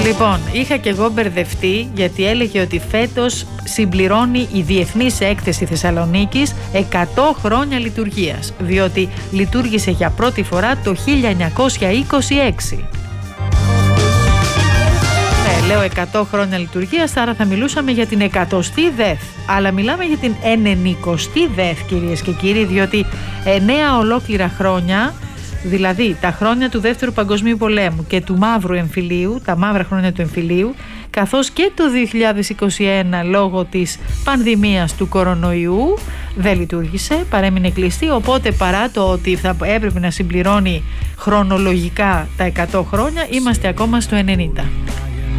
Λοιπόν, είχα και εγώ μπερδευτεί, γιατί έλεγε ότι φέτος συμπληρώνει η Διεθνής Έκθεση Θεσσαλονίκης 100 χρόνια λειτουργίας, διότι λειτουργήσε για πρώτη φορά το 1926. Λέω 100 χρόνια λειτουργίας, άρα θα μιλούσαμε για την 100η ΔΕΘ. Αλλά μιλάμε για την 90η ΔΕΘ, κυρίες και κύριοι, διότι 9 ολόκληρα χρόνια, δηλαδή τα χρόνια του Δεύτερου Παγκοσμίου Πολέμου και του Μαύρου Εμφυλίου, τα μαύρα χρόνια του Εμφυλίου, καθώς και το 2021 λόγω της πανδημίας του κορονοϊού δεν λειτουργήσε, παρέμεινε κλειστή, οπότε παρά το ότι θα έπρεπε να συμπληρώνει χρονολογικά τα 100 χρόνια, είμαστε ακόμα στο 90.